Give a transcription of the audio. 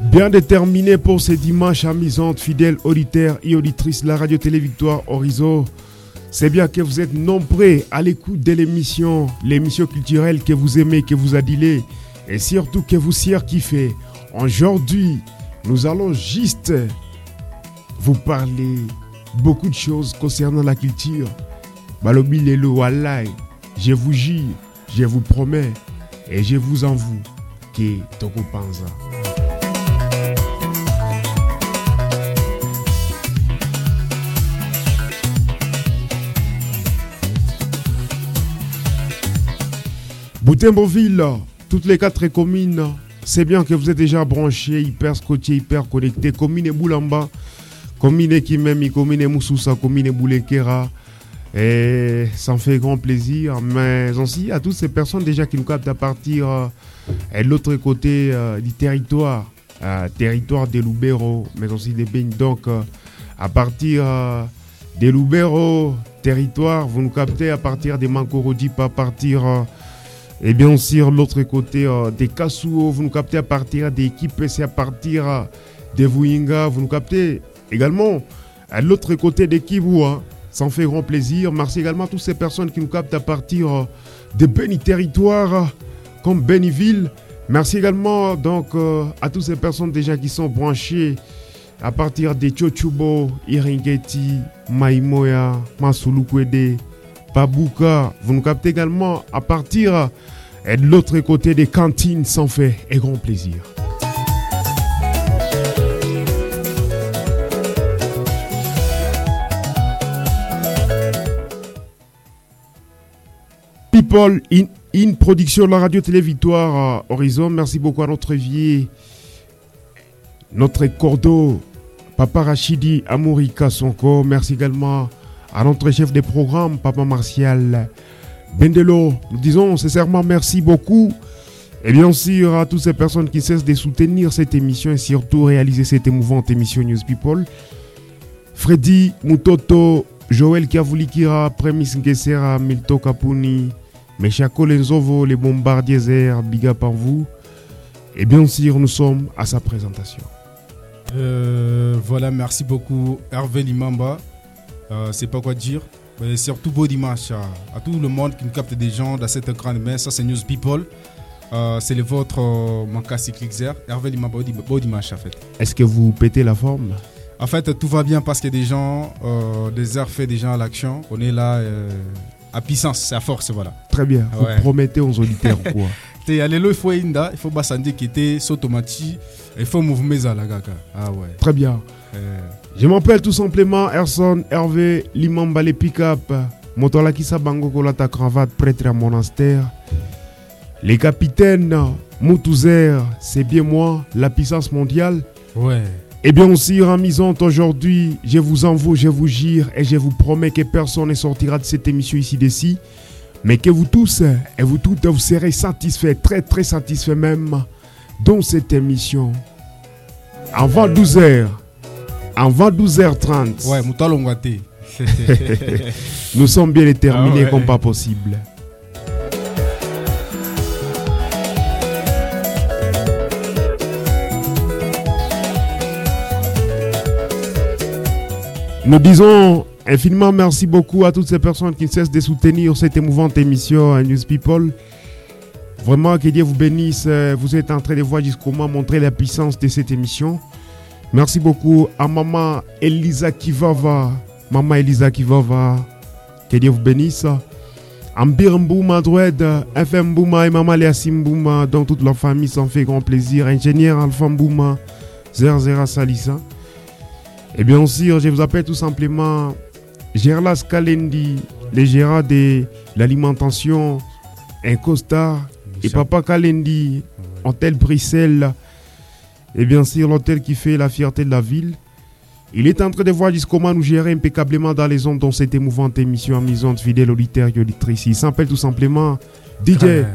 Bien déterminé pour ce dimanche amusante, fidèles auditeurs et auditrices de la radio-télé-Victoire Horizon. C'est bien que vous êtes nombreux à l'écoute de l'émission culturelle que vous aimez, que vous adilez et surtout que vous surkiffez. Aujourd'hui, nous allons juste vous parler beaucoup de choses concernant la culture. Balobi Lelo Walai, je vous jure, je vous promets et je vous envoue que Toko Panza. Boutembourville, toutes les 4 communes, c'est bien que vous êtes déjà branchés, hyper scotchés, hyper connectés. Commune Boulamba, commune Kimemi, commune Moussoussa, commune Boulekera. Et ça me fait grand plaisir, mais aussi à toutes ces personnes déjà qui nous captent à partir de l'autre côté du territoire, territoire des Lubero, mais aussi des Beignes. Donc, à partir des Lubero, territoire, vous nous captez à partir des Mankorodip, à partir... Et bien sûr, l'autre côté des Kasuo, vous nous captez à partir des Kipesi, à partir des Vuyinga, vous nous captez également à l'autre côté des Kiboua. Ça en fait grand plaisir. Merci également à toutes ces personnes qui nous captent à partir des Beni territoires comme Beniville. Merci également donc à toutes ces personnes déjà qui sont branchées à partir des Chochubo, Iringeti, Maimoya, Masulukwede, Pabuka. Vous nous captez également à partir de l'autre côté des cantines, sans fait et grand plaisir. People in production de la radio-télé-Victoire Horizon. Merci beaucoup à notre vie, notre cordeau, Papa Rachidi Amourika Sonko. Merci également à notre chef de programme, Papa Martial Bendelo. Nous disons sincèrement merci beaucoup. Et bien sûr à toutes ces personnes qui cessent de soutenir cette émission et surtout réaliser cette émouvante émission News People. Freddy Mutoto, Joël Kavulikira, Premis Ngesera, Milto Kapuni, Meshako Lenzovo, les bombardiers airs, big up en vous. Et bien sûr nous sommes à sa présentation. Voilà, merci beaucoup Hervé Limamba. C'est pas quoi dire, mais surtout beau dimanche à tout le monde qui nous capte des gens dans cette grande messe. Ça c'est News People, c'est le vôtre Mankasi Clixer. Hervé Limamba, beau dimanche en fait. Est-ce que vous pétez la forme? En fait tout va bien parce qu'il y a des gens, des heures fait des gens à l'action. On est là à puissance, c'est à force, voilà. Très bien, vous promettez aux auditeurs quoi? Il faut Inda, il faut Bassandi qui était Sotomati, il faut mouvement à la gaga. Ah ouais. Très bien. Je m'appelle tout simplement Erson Hervé Limamba les pick-up. Motola Kissa Bango Kolata cravate prêtre à monastère. Les capitaines Moutouzer, c'est bien moi, la puissance mondiale. Ouais. Et bien aussi, Ramizante, aujourd'hui, je vous envoie, je vous jure et je vous promets que personne ne sortira de cette émission ici d'ici. Mais que vous tous et vous toutes, vous serez satisfaits, très très satisfaits même, dans cette émission. Avant 12h. Avant 12h30. Ouais, Moutalongate. Nous sommes bien déterminés comme pas possible. Nous disons infiniment merci beaucoup à toutes ces personnes qui cessent de soutenir cette émouvante émission News People. Vraiment que Dieu vous bénisse. Vous êtes en train de voir jusqu'au moment montrer la puissance de cette émission. Merci beaucoup à maman Elisa Kivava. Maman Elisa Kivava. Que Dieu vous bénisse. Ambir Mbouma, Droued, FM Mbouma et maman Léassim Mbouma. Donc toute leur famille s'en fait grand plaisir. Ingénieur Alpha Mbouma, Zerzera Salissa. Et bien sûr, je vous appelle tout simplement Gerlas Kalendi, les gérants de l'alimentation, un costard. Et Papa Kalendi, hôtel Bruxelles. Et bien sûr, l'hôtel qui fait la fierté de la ville. Il est en train de voir jusqu'au comment nous gérer impeccablement dans les ondes dans cette émouvante émission amusante, fidèle auditeur et auditrice. Il s'appelle tout simplement DJ